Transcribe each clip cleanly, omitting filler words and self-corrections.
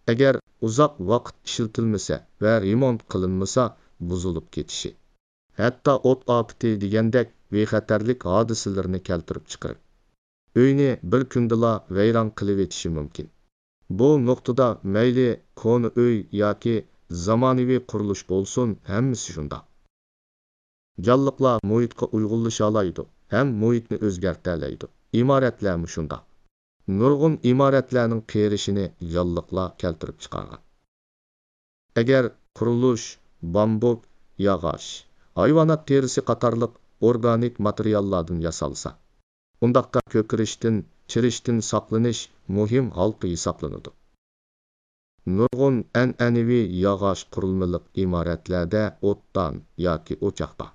Agar uzoq vaqt ishlatilmasa va remont qilinmasa, buzilib ketishi. Hatto o't ofati degandek bexatarlik hodisalarni keltirib chiqarib, uyni bir kundala vayron qilib etishi mumkin. Bu nuqtada mayli koni uy yoki zamonaviy qurilish bo'lsin, hammasi shundoq. Jonliqlar muhitga uyg'unlasha oladi ham muhitni o'zgartiradi. Imoratlar shundoq. Nurg'un imoratlarning qerishini jonliqlar keltirib chiqargan. Agar qurilish bambuk, yog'och, hayvonot terisi qatorliq organik materiallardan yasalsa, undaqda ko'kirishdan, chirishdan saqlanish muhim halqi hisoblanadi. Nurg'un an'anaviy yog'och qurilmaliq imoratlarda o'tdan yoki o'choqdan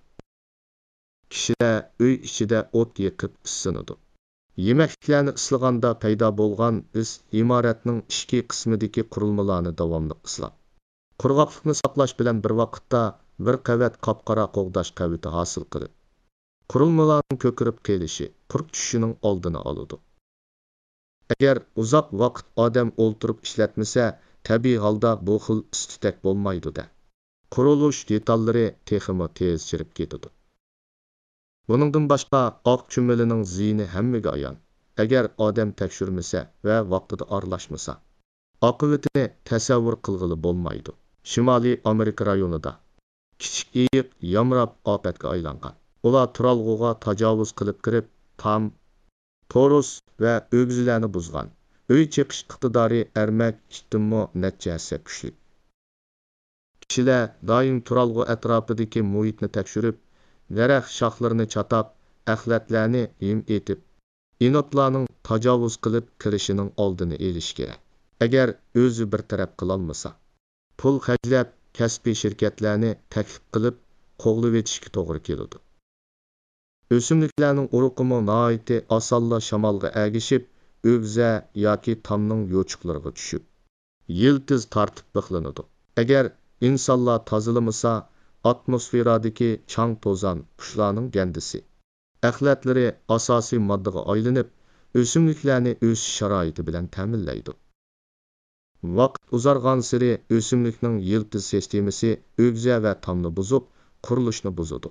kishilar uy ichida o't yoqib isinadi. Yemeklarni islaganda paydo bo'lgan is imoratning ichki qismidagi qurilmalarni davomli islab, qurg'oqlikni saqlash bilan bir vaqtda bir qavat qop-qora qo'g'dash qaviti hosil qilib, qurilmalarning ko'kirib qelishi, qurq tushishining oldini oladi. Agar uzoq vaqt odam o'ltirib ishlatmasa, tabiiy holda bu xil istitak bo'lmaydi-da. Qurilish detallari texmi tez chirib ketadi. Buningdan boshqa oq chumilining ziyni hammaga ayon. Agar odam tekshirmasa va vaqtida aralashmasa, oqibatini tasavvur qilg'ili bo'lmaydi. Shimoliy Amerika rayonida kichik iyiq yamrab ofatga aylangan. Ular turalg'uga tajovuz qilib kirib, tam, torus va o'g'izlarni buzgan. Uy chiqish iqtidori ermak ishtimmo natijasi kuchli. Kishilar doim turalg'u atrofidagi muhitni tekshirib, daraxt shoxlarini chatab, axlatlarni yem etib, inotlarning tajovuz qilib kirishining oldini olish kerak. Agar o'zi bir taraf qilolmasa, pul xarjlab kasbiy shirkatlarni taklif qilib qo'g'lib etishga to'g'ri keladi. O'simliklarning uruqimi noiti osonla shamolga agishib, o'g'za yoki tomning yo'chuqlariga tushib, yiltiz tortib bixlanadi. Agar insonlar tozalamasa, atmosferadagi chang to'zon, qushlarning gandisi, axlatlari asosiy moddaga aylanib, o'simliklarni o'sish sharoiti bilan ta'minlaydi. Vaqt uzargan sari o'simlikning yiltiz sistemasi o'g'za va tomni buzib, qurilishni buzadi.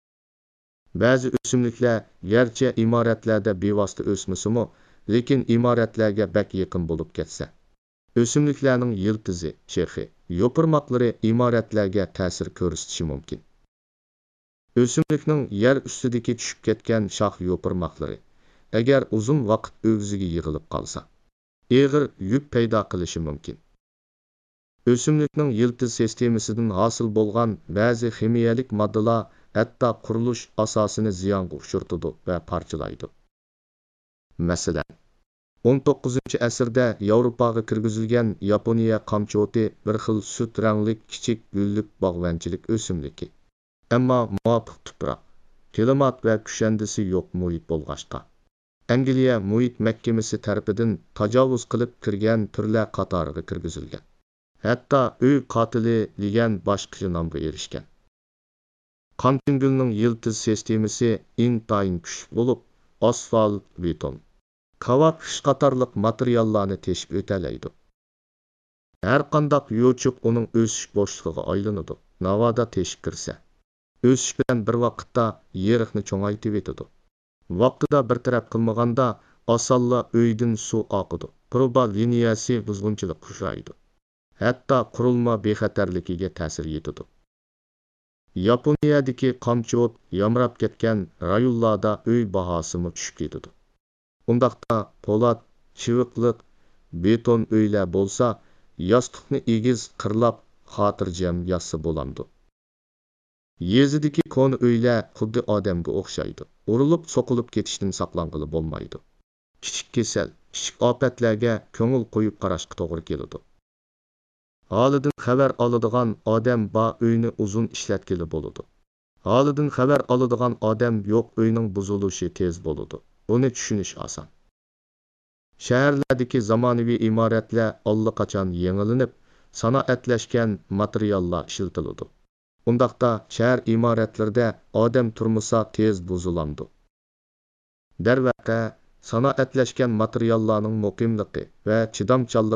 Ba'zi o'simliklar garchi imoratlarda bevosita o'smasimi, lekin imoratlarga bak yaqin bo'lib ketsa, o'simliklarning yiltizi, chexi, yo'pirmoqlari imoratlarga ta'sir ko'rsatishi mumkin. O'simlikning yer ustidagi tushib ketgan shox yo'pirmoqlari agar uzun vaqt o'g'ziga yig'ilib qolsa, og'ir yuk paydo qilishi mumkin. O'simlikning yiltiz sistemasidan hosil bo'lgan ba'zi ximiyalik moddalar hatto qurilish asosini ziyonga uchirtadi va parchalaydi. Masalan, 19-asrda Yevropaga kirgizilgan Yaponiya qamchoti bir xil sut ranglik kichik gullik bog'vanchilik o'simligi. Ammo muvofiq tuproq, klimat va kushandisi yo'q muhit bo'lg'achqa, Angliya muhit mahkamasi tarafidan tajovuz qilib kirgan turlar qatoriga kirgizilgan. Hatto uy qotili degan boshqa nomga erishgan. Qantingulning yiltiz sistemasi intayin kuchli bo'lib, asfalt, beton, kavak qatorliq materiallarni teshib o'talaydi. Har qanday yo'chuq uning o'sish bo'shlig'iga aylanadi. Navoda teshib kirsa, o'sish bilan bir vaqtda yeriqni cho'ngaytib etadi. Vaqtida bir taraf qilmaganda osonla uydan suv oqidi. Proba liniyasi buzg'unchilik qushaydi. Hatto qurilma bexatarligiga ta'sir yetadi. Yaponiyadagi qamchot yamrab ketgan rayonlarda uy bahosi tushib ketadi. Undaqda po'lat, chiviqliq, beton uylar bo'lsa, yostiqni egiz qirlab xotirjam yassa bo'ladi. Yezidagi koni uylar xuddi odamga o'xshaydi. Urilib, so'qilib ketishdan saqlanqili bo'lmaydi. Kichik kasal, kichik ofatlarga ko'ngil qo'yib qarashga to'g'ri keladi. Holidan xabar oladigan odam ba uyni uzun ishlatgili bo'ladi. Holidan xabar oladigan odam yo'q, uyning buzilishi tez bo'ladi. Buni tushunish oson. Shaharlardagi zamonaviy imoratlar allaqachon yangilanib, sanoatlashgan materiallar ishlatiladi. Undaqda shahar imoratlarida odam turmasa tez buziladi. Darvaqa, sanoatlashgan materiallarning muqimligi va chidamchanligi